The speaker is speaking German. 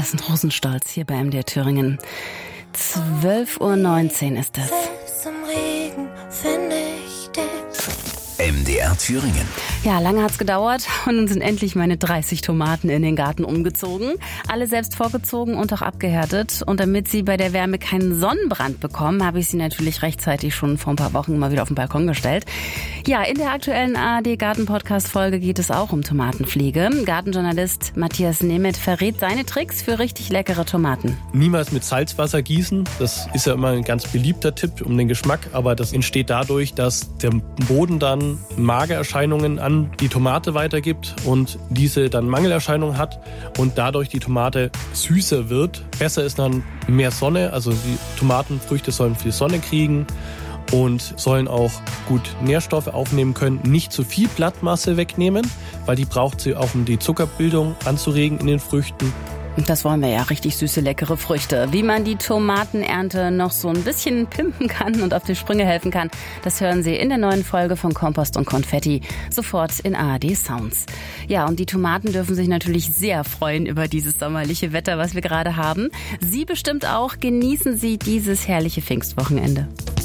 Das ist Rosenstolz hier bei MDR Thüringen. 12:19 Uhr ist es. MDR Thüringen. Ja, lange hat's gedauert und nun sind endlich meine 30 Tomaten in den Garten umgezogen. Alle selbst vorgezogen und auch abgehärtet. Und damit sie bei der Wärme keinen Sonnenbrand bekommen, habe ich sie natürlich rechtzeitig schon vor ein paar Wochen mal wieder auf den Balkon gestellt. Ja, in der aktuellen ARD-Garten-Podcast-Folge geht es auch um Tomatenpflege. Gartenjournalist Matthias Nemeth verrät seine Tricks für richtig leckere Tomaten. Niemals mit Salzwasser gießen. Das ist ja immer ein ganz beliebter Tipp um den Geschmack. Aber das entsteht dadurch, dass der Boden dann Magererscheinungen an die Tomate weitergibt und diese dann Mangelerscheinungen hat und dadurch die Tomate süßer wird. Besser ist dann mehr Sonne, also die Tomatenfrüchte sollen viel Sonne kriegen und sollen auch gut Nährstoffe aufnehmen können. Nicht zu viel Blattmasse wegnehmen, weil die braucht sie auch, um die Zuckerbildung anzuregen in den Früchten. Das wollen wir ja, richtig süße, leckere Früchte. Wie man die Tomatenernte noch so ein bisschen pimpen kann und auf die Sprünge helfen kann, das hören Sie in der neuen Folge von Kompost und Konfetti, sofort in ARD Sounds. Ja, und die Tomaten dürfen sich natürlich sehr freuen über dieses sommerliche Wetter, was wir gerade haben. Sie bestimmt auch. Genießen Sie dieses herrliche Pfingstwochenende.